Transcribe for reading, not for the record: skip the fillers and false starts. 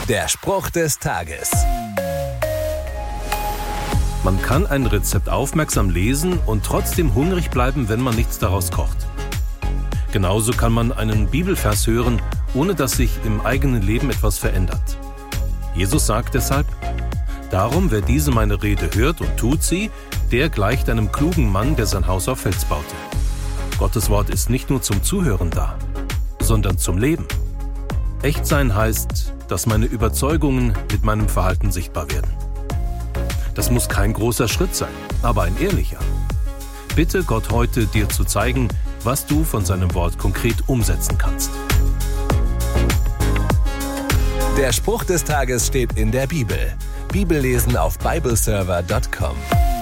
Der Spruch des Tages. Man kann ein Rezept aufmerksam lesen und trotzdem hungrig bleiben, wenn man nichts daraus kocht. Genauso kann man einen Bibelvers hören, ohne dass sich im eigenen Leben etwas verändert. Jesus sagt deshalb: Darum, wer diese meine Rede hört und tut sie, der gleicht einem klugen Mann, der sein Haus auf Fels baute. Gottes Wort ist nicht nur zum Zuhören da, sondern zum Leben. Echt sein heißt, dass meine Überzeugungen mit meinem Verhalten sichtbar werden. Das muss kein großer Schritt sein, aber ein ehrlicher. Bitte Gott heute, dir zu zeigen, was du von seinem Wort konkret umsetzen kannst. Der Spruch des Tages steht in der Bibel. Bibellesen auf bibleserver.com.